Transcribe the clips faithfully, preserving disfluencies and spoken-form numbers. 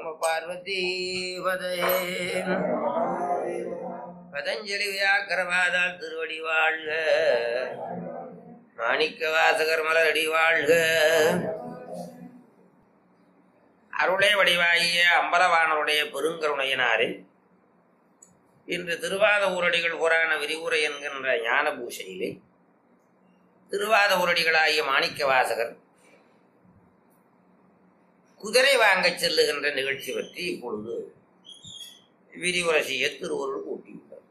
நம பார்வதி பதையே. பதஞ்சலி வியாக்கரவாதால் திருவடி வாழ்க, மாணிக்க வாசகர் மலரடி வாழ்க. அருளை வடிவாகிய அம்பலவானருடைய பெருங்கருணையினாரே இன்று திருவாத ஊரடிகள் புராண விரிவுரை என்கின்ற ஞான பூஷையிலே திருவாத ஊரடிகளாகிய மாணிக்க வாசகர் குதிரை வாங்க செல்லுகின்ற நிகழ்ச்சி பற்றி இப்பொழுது விரிவுரை செய்ய திருவருள் கூட்டியுள்ளார்.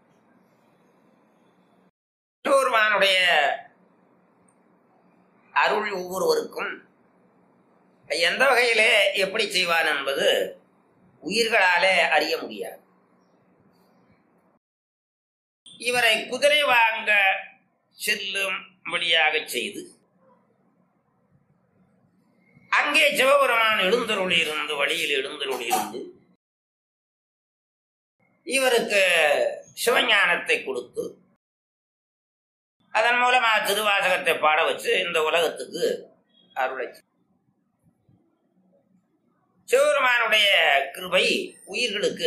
ஒருவனுடைய அருள் ஒவ்வொருவருக்கும் எந்த வகையிலே எப்படி செய்வான் என்பது உயிர்களாலே அறிய முடியாது. இவரை குதிரை வாங்க செல்லும்படியாக செய்து அங்கே சிவபெருமான் எழுந்தருளி இருந்து வழியில் எழுந்தருளி இருந்து இவருக்கு சிவஞானத்தை கொடுத்து அதன் மூலமாக திருவாசகத்தை பாட வச்சு இந்த உலகத்துக்கு அருளை. சிவபெருமானுடைய கிருபை உயிர்களுக்கு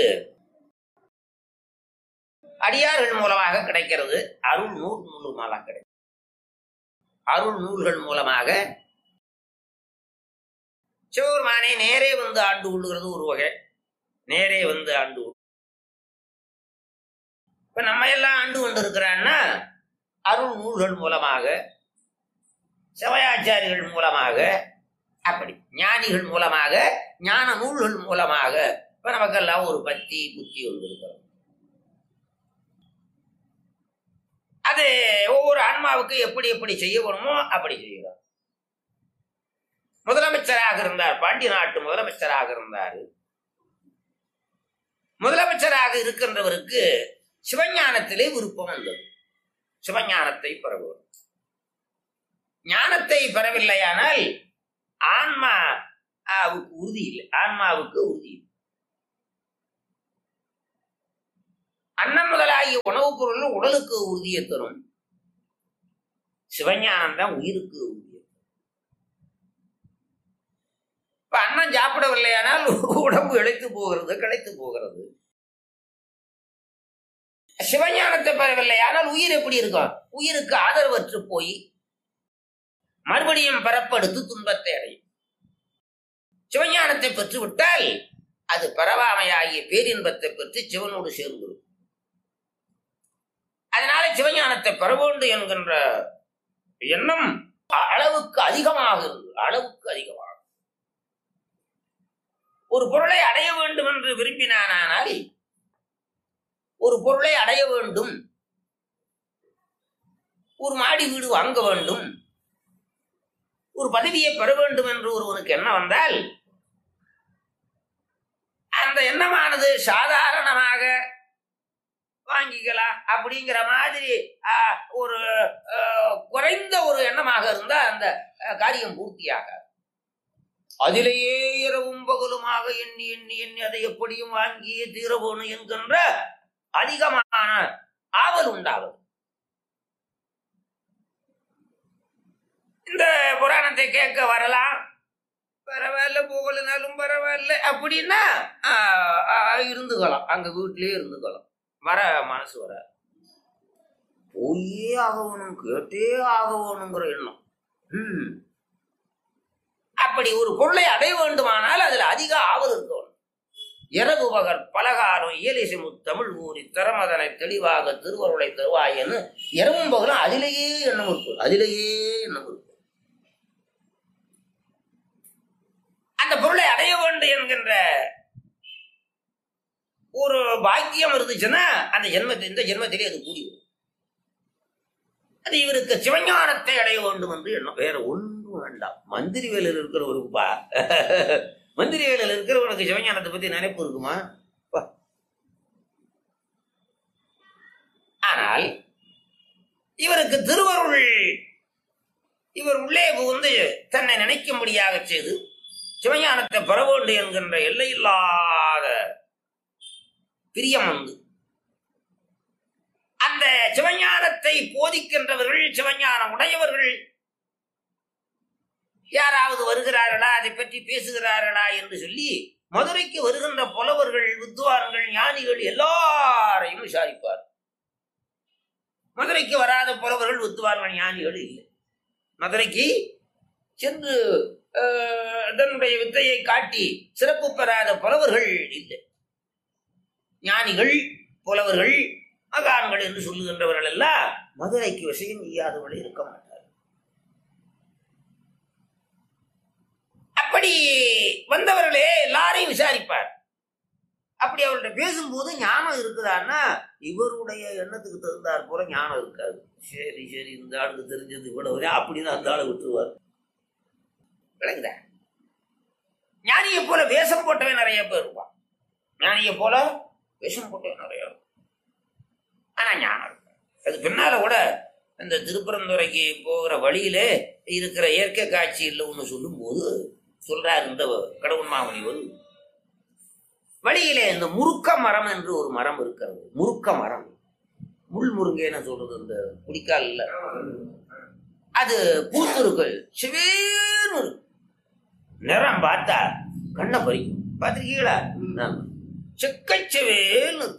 அடியார்கள் மூலமாக கிடைக்கிறது. அருள் நூல் மூலமாக கிடைக்கும். அருள் நூல்கள் மூலமாக சிவபெருமானை நேரே வந்து ஆண்டு கொள்ளுகிறது ஒரு வகை. நேரே வந்து ஆண்டு இப்ப நம்ம எல்லாம் ஆண்டு கொண்டு இருக்கிறான்னா அருள் நூல்கள் மூலமாக, சிவயாச்சாரிகள் மூலமாக, அப்படி ஞானிகள் மூலமாக, ஞான நூல்கள் மூலமாக இப்ப நமக்கெல்லாம் ஒரு பக்தி புத்தி வந்திருக்கிறோம். அது ஒவ்வொரு ஆன்மாவுக்கு எப்படி எப்படி செய்யணுமோ அப்படி செய்யணும். முதலமைச்சராக இருந்தார், பாண்டிய நாட்டு முதலமைச்சராக இருந்தார். முதலமைச்சராக இருக்கின்றவருக்கு சிவஞானத்திலே விருப்பம் வந்தது. சிவஞானத்தை பெறுவோம். ஞானத்தை பெறவில்லையானால் ஆன்மாவுக்கு உறுதி இல்லை. ஆன்மாவுக்கு உறுதி இல்லை. அன்னம் முதலாகிய உணவுப் பொருள் உடலுக்கு உறுதியை தரும். சிவஞானம் தான் உயிருக்கு உறுதி. இப்ப அன்னம் சாப்பிடவில்லையானால் உடம்பு இழைத்து போகிறது, கிடைத்து போகிறது. சிவஞானத்தை பெறவில்லையானால் உயிர் எப்படி இருக்கும்? உயிருக்கு ஆதரவற்று போய் மறுபடியும் பரப்படுத்து துன்பத்தை அடையும். சிவஞானத்தை பெற்று விட்டால் அது பரவாமையாகிய பேரின்பத்தை பெற்று சிவனோடு சேர்ந்து. அதனால சிவஞானத்தை பெற வேண்டும் என்கின்ற எண்ணம் அளவுக்கு அதிகமாக இருந்து அளவுக்கு அதிகமாக ஒரு பொருளை அடைய வேண்டும் என்று விரும்பினானால், ஒரு பொருளை அடைய வேண்டும், ஒரு மாடி வீடு வாங்க வேண்டும், ஒரு பதவியை பெற வேண்டும் என்று ஒருவனுக்கு எண்ணம் வந்தால் அந்த எண்ணமானது சாதாரணமாக வாங்கிக்கலாம் அப்படிங்கிற மாதிரி ஒரு குறைந்த ஒரு எண்ணமாக இருந்தா அந்த காரியம் பூர்த்தியாக அதிலேயே இரவும் பகலுமாக எண்ணி எண்ணி எண்ணி அதை எப்படியும் வாங்கியே தீரவோணும் என்கின்ற அதிகமான ஆவல் உண்டாகும். இந்த புராணத்தை கேட்க வரலாம், பரவாயில்ல, போகலனாலும் பரவாயில்ல அப்படின்னா இருந்துக்கலாம், அங்க வீட்டிலேயே இருந்துக்கலாம். வர மனசு வர போயே ஆகணும், கேட்டே ஆகணுங்கிற எண்ணம். உம் அப்படி ஒரு பொருளை அடைய வேண்டுமானால் அதுல அதிக ஆவல் இருக்கணும். இரவு பகல் பலகாரம் இயலிசை முத்தமிழ் ஊறி திறமதனை தெளிவாக திருவருளை தருவாயன்னு இரவும் பகலும் அதிலேயே எண்ணம் இருக்கும். அதிலேயே எண்ணம் இருக்கும். அந்த பொருளை அடைய வேண்டும் என்கின்ற ஒரு பாக்கியம் இருந்துச்சுன்னா அந்த ஜென்மத்தை இந்த ஜென்மத்திலே அது கூடி வரும். அது இவருக்கு சிவஞானத்தை அடைய வேண்டும் என்று எண்ணம். வேற ஒன்றும் வேண்டாம். மந்திரி வேலையில் இருக்கிறவருக்குப்பா, மந்திரி வேலையில் இருக்கிறவனுக்கு சிவஞானத்தை பத்தி நினைப்பு இருக்குமா? ஆனால் இவருக்கு திருவருள் இவர் உள்ளே புகுந்து தன்னை நினைக்கும்படியாக செய்து சிவஞானத்தை பெற வேண்டும் என்கின்ற எல்லையில்லாத பிரியம் வந்து அந்த சிவஞானத்தை போதிக்கின்றவர்கள், சிவஞானம் உடையவர்கள் யாராவது வருகிறார்களா, அதை பற்றி பேசுகிறார்களா என்று சொல்லி மதுரைக்கு வருகின்ற புலவர்கள், வித்வான்கள், ஞானிகள் எல்லாரையும் விசாரிப்பார். மதுரைக்கு வராத புலவர்கள், வித்வான்கள், ஞானிகள் இல்லை. மதுரைக்கு சென்று தன்னுடைய வித்தையை காட்டி சிறப்பு பெறாத புலவர்கள் இல்லை. ஞானிகள், புலவர்கள், மகான்கள் என்று சொல்லுகின்றவர்கள் எல்லாம் மதுரைக்கு விஷயம் செய்யாதவர்கள் இருக்க மாட்டார். அப்படி வந்தவர்களே எல்லாரையும் விசாரிப்பார். அப்படி அவர்கிட்ட பேசும்போது ஞானம் இருக்குதான்னா இவருடைய எண்ணத்துக்கு தகுந்தார் போல ஞானம் இருக்காது. சரி சரி இந்த ஆளுக்கு தெரிஞ்சது இவ்வளவு அப்படின்னு அந்த ஆளை விட்டுருவார். விளங்குதா? ஞானியை போல வேஷம் போட்டவன் நிறைய பேர் இருப்பான். ஞானியை போல வேஷம் போட்டவன் நிறைய இருக்கும். ஆனா ஞானம் இருக்கு. அது பின்னால கூட இந்த திருப்பரந்துரைக்கு போகிற வழியிலே இருக்கிற இயற்கை காட்சி இல்லை ஒன்று சொல்லும் போது சொல்றாரு இந்த கடவுள் மாமுனிவர், வழியிலே இந்த முருக்க மரம் என்று ஒரு மரம் இருக்கிறது. முருக்க மரம், முள் முருங்கன்னு சொல்றது, இந்த குடிக்கால் இல்ல, அது பூத்துருக்கள் சிவேன்னு நிறம் பார்த்தா கண்ணை பறிக்கும். பார்த்திருக்கீங்களா? செக்கச்சவேன்னு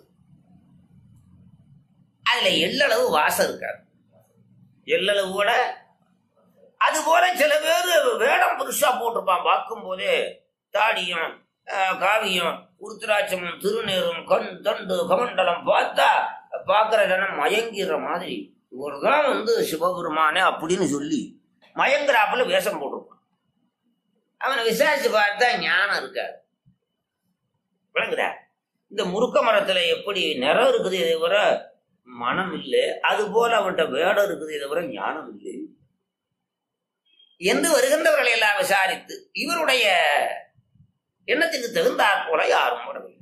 அதுல எள்ளளவு வாசம் இருக்காது. எள்ளளவு கூட அது போல சில பேர் வேடம் புதுசா போட்டிருப்பான். பார்க்கும் போதே தாடியும் காவியும் உருத்திராட்சமும் திருநீரும் கண் தண்டு கமண்டலம் பார்த்தா பார்க்கிற ஜனம் மயங்கிற மாதிரி இவர்தான் வந்து சிவபெருமானே அப்படின்னு சொல்லி மயங்குறாப்புல வேஷம் போட்டிருப்பான். அவனை விசாரிச்சு பார்த்தா ஞானம் இருக்காது. விளங்குதா? இந்த முருக்க மரத்துல எப்படி நிறம் இருக்குது இதை விட மனம் இல்லை, அது போல அவன்கிட்ட வேடம் இருக்குது இதை விட ஞானம் இல்லை என்று வருகின்றவர்களை எல்லாம் விசாரித்து இவருடைய எண்ணத்துக்கு தகுந்தாற் போல யாரும் வரவில்லை.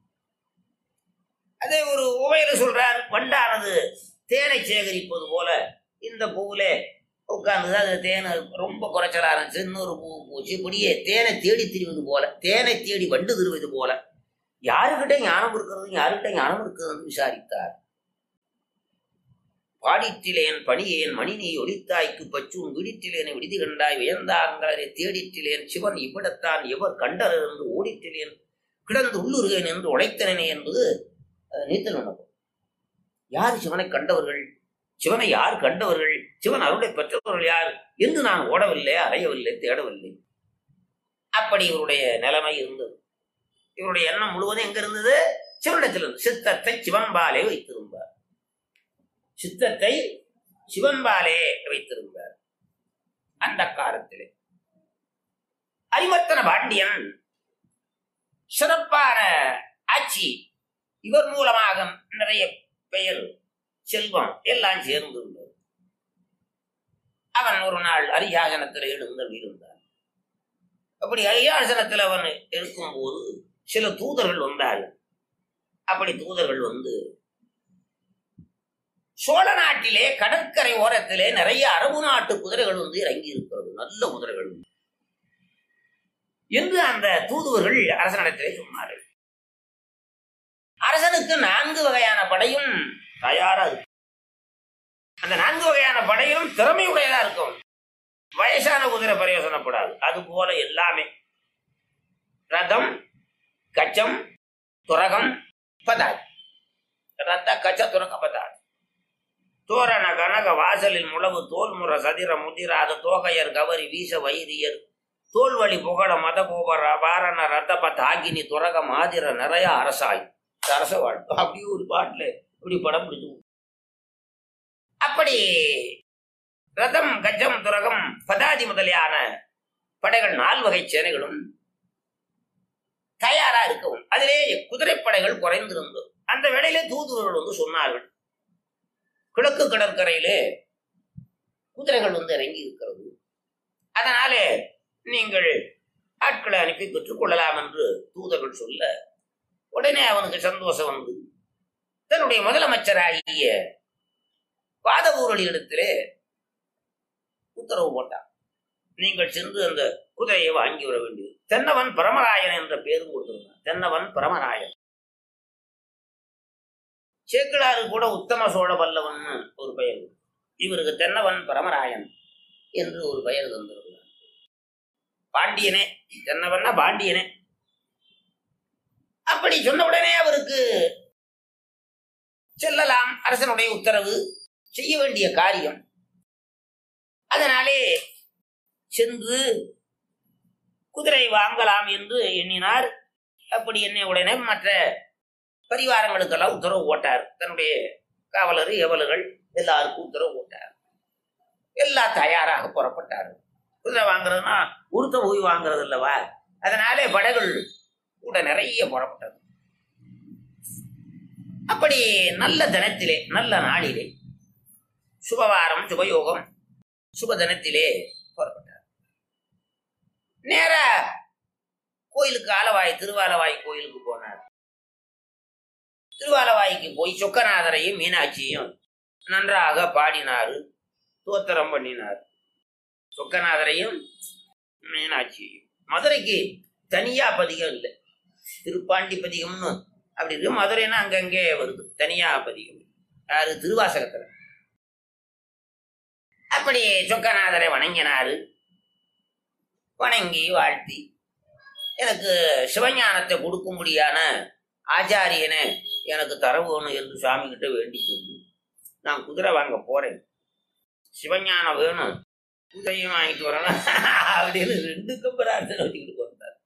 அதே ஒரு உவையில சொல்றார், வண்டானது தேனை சேகரிப்பது போல இந்த பூவுல உட்கார்ந்து அது தேனை ரொம்ப குறைச்சலா இருந்துச்சு, இன்னொரு பூ பூச்சி இப்படியே தேனை தேடி திரிவது போல, தேனை தேடி வண்டு திருவது போல யாருக்கிட்ட ஞானம் இருக்கிறது யாருக்கிட்ட ஞானம் இருக்கிறது விசாரித்தார். பாடிற்றிலேன் பணியேன் மணினி ஒளித்தாய்க்கு பச்சும் விடிற்றிலேன் விடுதி கண்டாய் வியந்தாங்களரை தேடிற்றிலேன் சிவன் இவ்விடத்தான் எவர் கண்டர் என்று ஓடிற்றிலேன் கிடந்து உள்ளுருகேன் என்று உழைத்தனே என்பது நீத்தல் உணவு. யார் சிவனை கண்டவர்கள், சிவனை யார் கண்டவர்கள், சிவன் அருளை பெற்றவர்கள் யார் என்று நான் ஓடவில்லை, அறையவில்லை, தேடவில்லை. அப்படி இவருடைய நிலைமை இருந்தது. இவருடைய எண்ணம் முழுவதும் எங்க இருந்தது? சிவனிடத்தில் இருந்து. சித்தத்தை சிவன்பாலே வைத்திருந்தார். சித்தத்தை சிவன்பாலே வைத்திருந்தார். அந்த காலத்திலே அரிமர்த்தன பாண்டியன் சிறப்பான ஆட்சி, இவர் மூலமாக நிறைய பெயர் செல்வம் எல்லாம் சேர்ந்திருந்தது. அவன் ஒரு நாள் அரியாசனத்தில் எழுந்தல் இருந்தான். அப்படி அரியாசனத்தில் அவன் இருக்கும் போது சில தூதர்கள் வந்தார்கள். அப்படி தூதர்கள் வந்து சோழ நாட்டிலே கடற்கரை ஓரத்திலே நிறைய அரபு நாட்டு குதிரைகள் வந்து இறங்கி இருக்கிறது, நல்ல குதிரைகள் என்று அந்த தூதுவர்கள் அரசனிடத்திலே சொன்னார்கள். அரசனுக்கு நான்கு வகையான படையும் தயாரா இருக்கு. அந்த நான்கு வகையான படையும் திறமையுடையதா இருக்கும். வயசான குதிரை பிரயோசனப்படாது. அது போல எல்லாமே ரதம், கச்சம், துரகம், பதாதி. ரத்த கச்ச துரக பதாதி. தோரண கனக வாசலில் முழவு தோல்முற சதிர முதிராத தோகையர் கவரி வீச வைரியர் தோல்வழி புகழ மத கோபர வாரண ரத்தப தாகினி துரக மாதிர நிறைய அரசாய் அரச வாழ்க்கை. அப்படி ஒரு பாட்டுல இப்படி படம் பிடிச்சு. அப்படி ரதம், கஜம், துரகம், பதாதி முதலியான படைகள் நால் வகை சேனைகளும் தயாரா இருக்கவும் அதிலே குதிரைப்படைகள் குறைந்திருந்தது. அந்த வேளையிலே தூதுவர்கள் வந்து சொன்னார்கள், கிழக்கு கடற்கரையிலே குதிரைகள் வந்து இறங்கி இருக்கிறது, அதனாலே நீங்கள் ஆட்களை அனுப்பி பெற்றுக் கொள்ளலாம் என்று தூதர்கள் சொல்ல, உடனே அவனுக்கு சந்தோஷம் வந்து தன்னுடைய முதலமைச்சராகிய வாதவூரலிடத்திலே உத்தரவு போட்டான். நீங்கள் சென்று அந்த குதிரையை வாங்கி வர வேண்டியது. தென்னவன் பரமராயன் என்ற பேரும் கொடுத்திருந்தான். தென்னவன் பரமராயன். சேக்கிழாறு கூட உத்தம சோழ பல்லவன் ஒரு பெயர், இவருக்கு தென்னவன் பரமராயன் என்று ஒரு பெயர் தந்திருந்தார். பாண்டியனே, தென்னவன்னா பாண்டியனே. அப்படி சொன்ன உடனே அவருக்கு செல்லலாம், அரசனுடைய உத்தரவு, செய்ய வேண்டிய காரியம். அதனாலே சென்று குதிரை வாங்கலாம் என்று எண்ணினார். அப்படி எண்ணிய உடனே மற்ற பரிவாரங்களுக்கெல்லாம் உத்தரவு போட்டார். தன்னுடைய காவலர் ஏவலர்கள் எல்லாருக்கும் உத்தரவு போட்டார். எல்லாம் தயாராக புறப்பட்டார். குதிரை வாங்குறதுன்னா உருத்த போய் வாங்குறது இல்லவா, அதனாலே படைகள் கூட நிறைய புறப்பட்டது. அப்படி நல்ல தினத்திலே, நல்ல நாளிலே, சுபவாரம், சுபயோகம், சுப தினத்திலே புறப்பட்டார். நேர கோயிலுக்கு, ஆலவாய் திருவாலவாய் கோயிலுக்கு போனார். திருவாலவாய்க்கு போய் சொக்கநாதரையும் மீனாட்சியும் நன்றாக பாடினாரு, தோத்திரம் பண்ணினார். சொக்கநாதரையும் மீனாட்சியையும். மதுரைக்கு தனியா பதிகம் இல்லை, திருப்பாண்டி பதிகம்னு அப்படி இருக்கு. மதுரைன்னா அங்கங்கே வருது, தனியா பதிகம். யாரு? திருவாசகத்துல. அப்படி சொக்கநாதரை வணங்கினாரு. வணங்கி வாழ்த்தி, எனக்கு சிவஞானத்தை கொடுக்கும்படியான ஆச்சாரியனை எனக்கு தரவேணும் என்று சுவாமி கிட்ட வேண்டிக் கொண்டு, நான் குதிரை வாங்க போறேன், சிவஞானம் வேணும், குதிரையும் வாங்கிட்டு வரணும் அப்படின்னு ரெண்டுக்கும் பிரார்த்தனை வச்சுக்கிட்டு போறார்.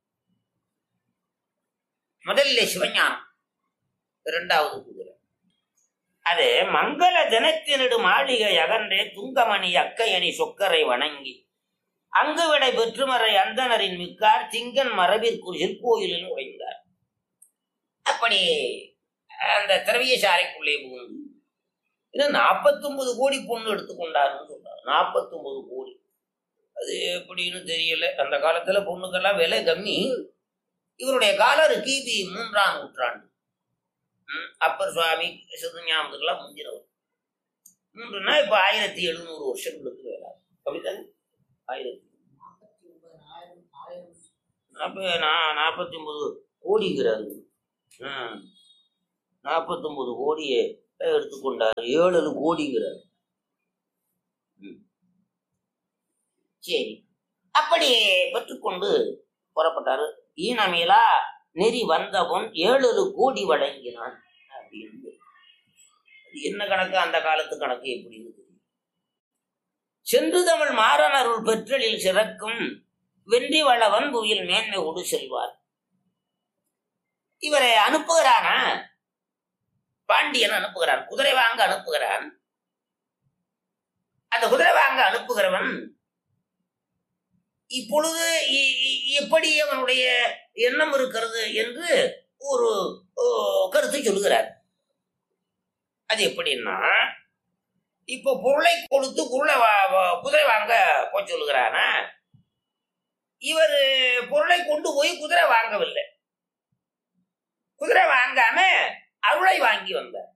முதல்ல சிவஞானம், இரண்டாவது குதிரை. அது மங்கள தினத்தினிடு மாளிகை அகன்றே துங்கமணி அக்கையணி சொக்கரை வணங்கி அங்கு விடை பெற்றுமறை அந்தனரின் மிக்கார் திங்கன் மரபிற்குரிய கோயிலில் உடைந்தார். அப்படி அந்த திரவியசாலைக்குள்ளே புகுந்து இன்னும் நாற்பத்தி ஒன்பது கோடி பொண்ணு எடுத்துக்கொண்டாருன்னு சொல்றாரு. நாற்பத்தி ஒன்பது கோடி அது எப்படின்னு தெரியல. அந்த காலத்துல பொண்ணுக்கெல்லாம் விலை கம்மி. இவருடைய காலர் கிபி மூன்றாம் நூற்றாண்டு. அப்பர் சுவாமி சிவஞானத்துக்கெல்லாம் முந்தினவர். மூன்றுனா இப்ப ஆயிரத்தி எழுநூறு வருஷங்களுக்கு வேலை. அப்படித்தானே? ஆயிரத்தி நாற்பத்தி ஒன்பது கோடிங்கிறாரு. ஹம் நாற்பத்தி ஒன்பது கோடியை எடுத்துக்கொண்டாரு. ஏழு கோடிங்கிறாரு. சரி, அப்படி பெற்றுக்கொண்டு புறப்பட்டாரு. ஈனமேலா நெறி வந்தவன் ஏழு கோடி வழங்கினான் அப்படின்னு. என்ன கணக்கு? அந்த காலத்து கணக்கு எப்படின்னு தெரியும். சென்று தமிழ் மாறனருள் பெற்றலில் சிறக்கும் வென்றி வளவன் புவியில் மேன்மை கொடு செல்வார். இவரை அனுப்புகிறானா? பாண்டியன் அனுப்புகிறான், குதிரை வாங்க அனுப்புகிறான். அந்த குதிரை வாங்க அனுப்புகிறவன் இப்பொழுது எப்படி அவனுடைய எண்ணம் இருக்கிறது என்று ஒரு கருத்தை சொல்லுகிறார். அது எப்படின்னா, இப்போ பொருளை கொடுத்து குருளை குதிரை வாங்க போய் சொல்லுகிறானா, இவர் பொருளை கொண்டு போய் குதிரை வாங்கவில்லை, குதிரை வாங்காம அருளை வாங்கி வந்தார்.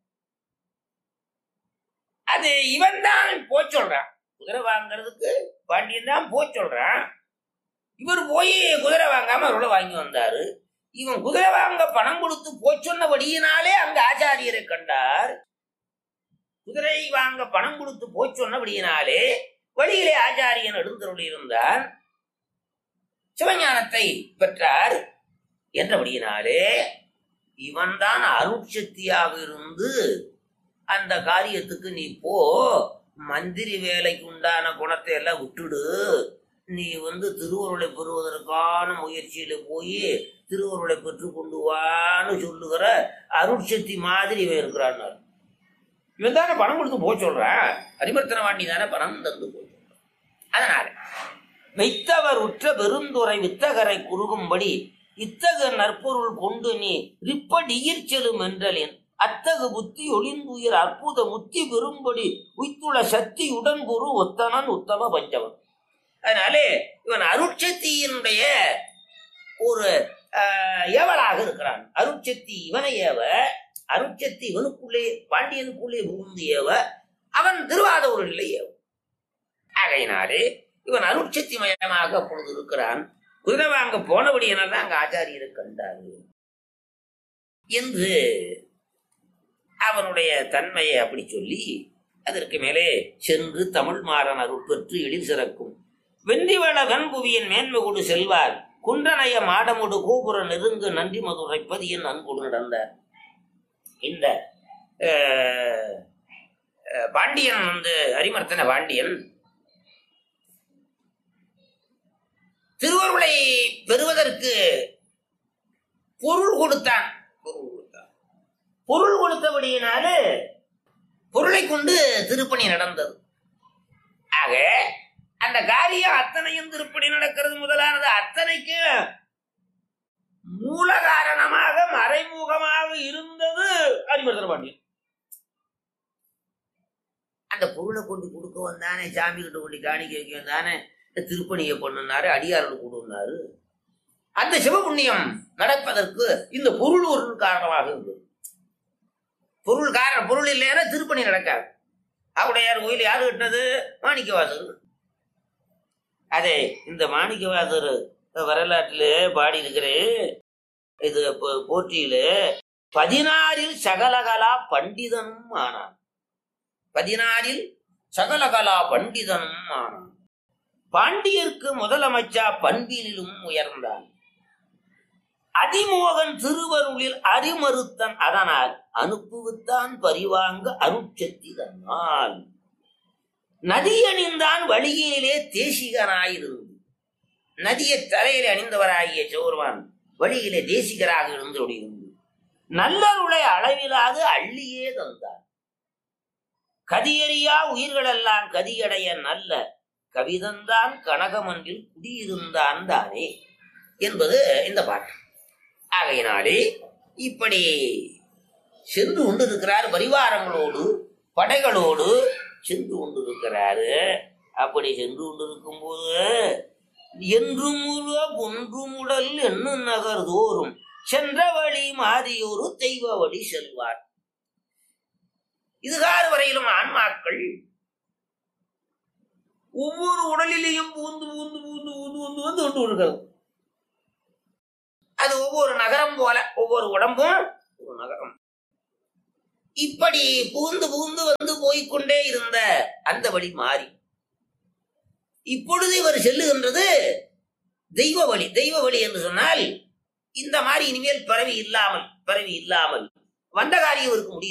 அது இவன் தான் போய் சொல்றான். குதிரை வாங்கிறதுக்கு பாண்டியன் தான் போய் சொல்றான். இவர் போய் குதிரை வாங்காம அருளை வாங்கி வந்தாரு. இவன் குதிரை வாங்க பணம் கொடுத்து போய் சொன்னபடியினாலே அங்க ஆச்சாரியரை கண்டார். குதிரை வாங்க பணம் கொடுத்து போய் சொன்னபடியினாலே வழியிலே ஆச்சாரியன் எழுந்தருளி இருந்தான், சிவஞானத்தை பெற்றார் என்றபடியினாலே இவன் தான் அருட்சக்தியாக இருந்து அந்த காரியத்துக்கு நீ போ, மந்திரி வேலைக்கு உண்டான குணத்தை எல்லாம் விட்டுடு, நீ வந்து திருவருளை பெறுவதற்கான முயற்சியில போய் திருவருளை பெற்று கொண்டு வான்னு சொல்லுகிற அருட்சக்தி மாதிரி இவன் இருக்கிறான். இவன் தானே பணம் கொடுத்து போக சொல்றான், அரிமர்த்தன வாண்டி தானே பணம் தந்து போய் சொல்றான். அதனால வைத்தவர் உற்ற பெருந்துரை வித்தகரை குறுகும்படி இத்தகு நற்பொருள் கொண்டு நீ ரிப்படியிற் செலும் என்றலின் அத்தகு புத்தி ஒளிந்துயிர் அற்புத முத்தி பெறும்படி உய்த்துள்ள சக்தி உடன் பொரு ஒத்தனன் உத்தம பஞ்சவன். அதனாலே இவன் அருட்சக்தியினுடைய ஒரு ஏவலாக இருக்கிறான். அருட்சக்தி இவனை ஏவ, அருட்சக்தி இவனுக்குள்ளே பாண்டியனுக்குள்ளே புகுந்து ஏவ, அவன் திருவாதூரில் ஏவ. ஆகையினாலே இவன் அருட்சக்தி மயமாக அப்பொழுது இருக்கிறான். குதிரை வாங்க போனபடியினால் தான் அங்க ஆச்சாரியரை கண்டாரு என்று அவனுடைய தன்மையை அப்படி சொல்லி, அதற்கு மேலே சென்று தமிழ் மாறன் அருள் பெற்று எழில் சிறக்கும் வென்றிவள கண்புவியின் மேன்மை கொடு செல்வார் குன்றனைய மாடமுடு கோபுர நெருங்கு நன்றி மதுரைப்பது என் அன்புடு நடந்த இந்த அஹ், அஹ், பாண்டியன் வந்து அரிமர்த்தன பாண்டியன் திருவருளை பெறுவதற்கு பொருள் கொடுத்தான். பொருள் கொடுத்தான் பொருள் கொடுத்தபடியினாலே பொருளை கொண்டு திருப்பணி நடந்தது. ஆக அந்த காரியம் அத்தனையும் திருப்பணி நடக்கிறது முதலானது அத்தனைக்கு மூல காரணமாக மறைமுகமாக இருந்தது அரிமர்த்தன பாண்டியன். அந்த பொருளை கொண்டு கொடுக்க வந்தானே, சாமி கிட்ட கொண்டு காணிக்க வைக்க வந்தானே, திருப்பணியை பண்ணுனாரு, அடியார்கள் கொடுனாரு. அந்த சிவபுண்ணியம் நடப்பதற்கு இந்த பொருள் ஒரு காரணமாக இருந்தது. பொருள் காரணம் பொருள் இல்லைன்னா திருப்பணி நடக்காது. அவடையார் கோயில் யாரு கட்டினது? மாணிக்கவாசர். அதே இந்த மாணிக்கவாசர் வரலாற்றிலே பாடி இருக்கிறேன். இது போற்றியிலே பதினாறில் சகலகலா பண்டிதனும் ஆனான். பதினாறில் சகலகலா பண்டிதனும் ஆனான். பாண்டியர்க்கு முதலமைச்சா பண்பிலும் உயர்ந்தான். அதிமோகன் திருவருளில் அறிமறுத்தன், அதனால் அனுப்புவித்தான் பரிவாங்க அருட்சக்தி தன்னால். நதியணிந்தான் வழியிலே தேசிகனாயிருந்து. நதியை தலையிலே அணிந்தவராகிய சோர்வான் வழியிலே தேசிகராக இருந்து நல்லருளை அளவிலாது அள்ளியே தந்தான். கதியறியா உயிர்களெல்லாம் கதியடைய நல்ல கவிதந்தான் கனகமன்றில் குடியிருந்தான் தானே என்பது இந்த பாட்டு. ஆகையினாலே இப்படி சென்று கொண்டிருக்கிறார், பரிவாரங்களோடு படைகளோடு சென்று கொண்டிருக்கிறாரு. அப்படி சென்று கொண்டிருக்கும் போது என்றும் ஒன்றுமுடல் என்னும் நகர் தோறும் சென்ற வழி மாறியொரு தெய்வ வழி செல்வார். இதுகாறு வரையிலும் ஆன்மாக்கள் ஒவ்வொரு உடலிலேயும் பூந்து பூந்து பூந்து பூந்து பூந்து வந்து கொண்டு இருக்கிறது. அது ஒவ்வொரு நகரம் போல, ஒவ்வொரு உடம்பும் ஒரு நகரம். இப்படி பூந்து பூந்து வந்து போய்கொண்டே இருந்த அந்த வழி மாறி இப்பொழுது இவர் செல்லுகின்றது தெய்வ வழி. தெய்வ வழி என்று சொன்னால் இந்த மாதிரி இனிமேல் பரவி இல்லாமல் பரவி இல்லாமல் வந்த காரியம் இருக்க முடியும்.